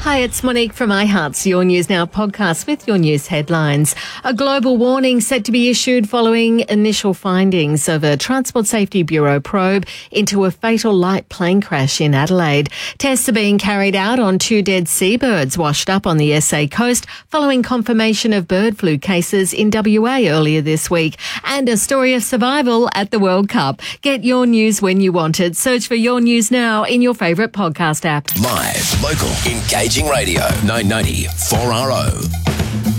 Hi, it's Monique from iHeart's Your News Now podcast with your news headlines. A global warning set to be issued following initial findings of a Transport Safety Bureau probe into a fatal light plane crash in Adelaide. Tests are being carried out on 2 dead seabirds washed up on the SA coast following confirmation of bird flu cases in WA earlier this week. And a story of survival at the World Cup. Get your news when you want it. Search for Your News Now in your favourite podcast app. Live, local, engaging radio. 990 4RO.